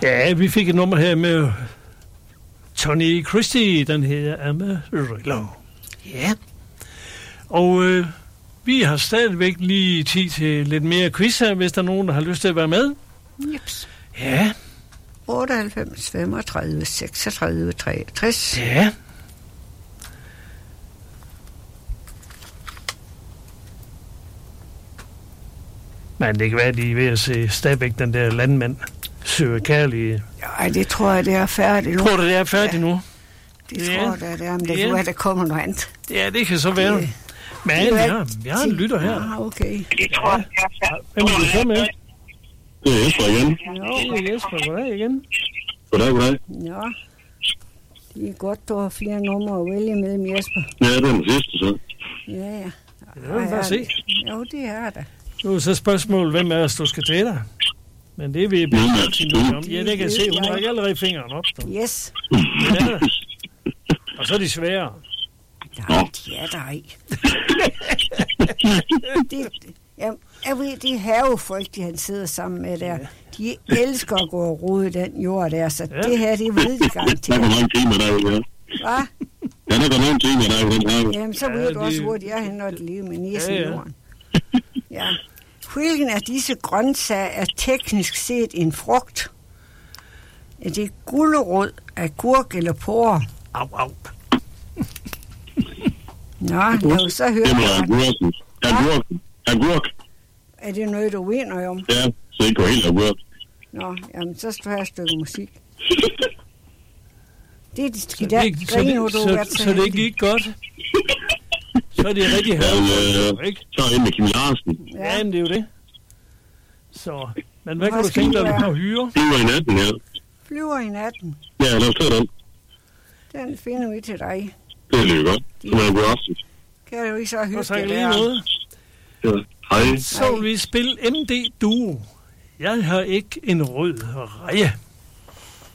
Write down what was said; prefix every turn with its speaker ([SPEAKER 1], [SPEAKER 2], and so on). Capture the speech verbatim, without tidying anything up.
[SPEAKER 1] Ja, vi fik et nummer her med Tony Christie, den hedder Amarillo.
[SPEAKER 2] Ja.
[SPEAKER 1] Og øh, vi har stadigvæk lige tid til lidt mere quiz her, hvis der er nogen, der har lyst til at være med.
[SPEAKER 2] Jeps.
[SPEAKER 1] Ja.
[SPEAKER 2] otteoghalvfems, femogtredive, seksogtredive, treogtres.
[SPEAKER 1] Ja. Men det kan være, at de er ved at se stadigvæk den der landmand søger kærlige.
[SPEAKER 2] Ja, det tror jeg, det er færdigt nu.
[SPEAKER 1] Tror du, det er færdigt ja. nu?
[SPEAKER 2] Det
[SPEAKER 1] ja.
[SPEAKER 2] tror jeg, det er, men det
[SPEAKER 1] ja.
[SPEAKER 2] kan være, der kommer noget andet.
[SPEAKER 1] Ja, det kan så være. Det, men det vi, har, vi har en lytter her.
[SPEAKER 2] Ja, okay.
[SPEAKER 3] Det tror jeg, det er færdigt.
[SPEAKER 1] Hvem er du så med?
[SPEAKER 4] Det er Jesper igen.
[SPEAKER 1] Jo, det er Jesper. Goddag igen.
[SPEAKER 4] Goddag, goddag.
[SPEAKER 2] Ja. Det er godt, du har flere numre at vælge med, Jesper.
[SPEAKER 4] Ja, det er den sidste, så.
[SPEAKER 2] Ja, ja.
[SPEAKER 1] Det vil vi bare se.
[SPEAKER 2] Jo, det er der.
[SPEAKER 1] Nu er så spørgsmålet, hvem er os, du skal til dig? Men det er vi begyndt til nu om. Ja, det kan jeg se. Hun har ikke allerede fingeren op. Så.
[SPEAKER 2] Yes.
[SPEAKER 1] Ja. Og så er de svære.
[SPEAKER 2] Nej, de er der ikke. det, jeg, jeg ved, de havefolk, de han sidder sammen med der, de elsker at gå og rode den jord der, så ja. det her, det ved de garanteret.
[SPEAKER 4] Der er mange timer, der er jo, ja.
[SPEAKER 2] Hvad?
[SPEAKER 4] Ja, der går nogle timer, der er jo den her.
[SPEAKER 2] Jamen, så ved ja, du de... også, hvor de er henne, når de lever med næsen i jorden. Ja. Hvilken af disse grøntsager er teknisk set en frugt? Er det gulerod, agurk eller porre?
[SPEAKER 1] Au, au.
[SPEAKER 2] Nå, jeg har jo så hørt...
[SPEAKER 4] Det er agurken. Agurk. Agurk.
[SPEAKER 2] Er det noget, du ved noget om?
[SPEAKER 4] Ja, så det går helt agurk.
[SPEAKER 2] Nå, jamen, så skal du have et stykke musik. Det er de
[SPEAKER 1] så
[SPEAKER 2] der
[SPEAKER 1] det, så,
[SPEAKER 2] griner,
[SPEAKER 1] det,
[SPEAKER 2] du
[SPEAKER 1] så, så, så det gik godt. Så er det rigtig herligt,
[SPEAKER 4] ja,
[SPEAKER 1] ikke?
[SPEAKER 4] Så er det med Kim Larsen.
[SPEAKER 1] Ja, men det er jo det. Så, men hvad kan du tænke dig, at hyre?
[SPEAKER 4] Flyver i natten, ja.
[SPEAKER 2] Flyver i natten.
[SPEAKER 4] Ja, lad os tage den.
[SPEAKER 2] Den finder vi til dig.
[SPEAKER 4] Det er lige godt. Så må jeg gå aften.
[SPEAKER 2] Kan du ikke så hygge
[SPEAKER 1] dig der? Og så lige noget.
[SPEAKER 4] Ja, hej.
[SPEAKER 1] Så vil vi spille M D Duo. Jeg har ikke en rød reje.